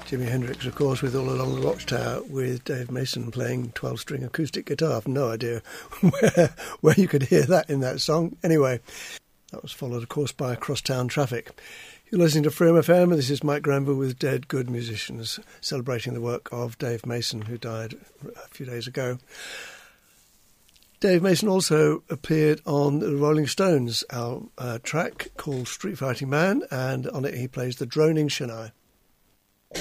Jimi Hendrix, of course, with All Along the Watchtower, with Dave Mason playing 12-string acoustic guitar. I've no idea where you could hear that in that song. Anyway, that was followed, of course, by Crosstown Traffic. You're listening to Freedom FM, and this is Mike Granville with Dead Good Musicians, celebrating the work of Dave Mason, who died a few days ago. Dave Mason also appeared on the Rolling Stones track called Street Fighting Man, and on it he plays the droning Chennai.